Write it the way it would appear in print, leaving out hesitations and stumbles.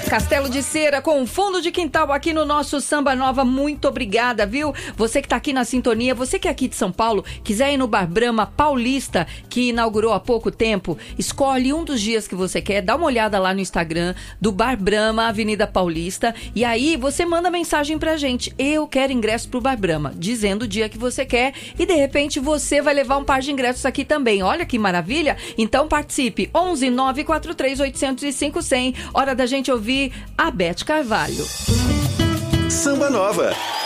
Castelo de Cera com fundo de quintal aqui no nosso Samba Nova. Muito obrigada, viu? Você que tá aqui na sintonia, você que é aqui de São Paulo, quiser ir no Bar Brahma Paulista, que inaugurou há pouco tempo, escolhe um dos dias que você quer, dá uma olhada lá no Instagram do Bar Brahma, Avenida Paulista, e aí você manda mensagem pra gente: eu quero ingresso pro Bar Brahma, dizendo o dia que você quer, e de repente você vai levar um par de ingressos aqui também. Olha que maravilha! Então participe, 11 943 805 100. Hora da gente ouvir a Beth Carvalho. Samba Nova.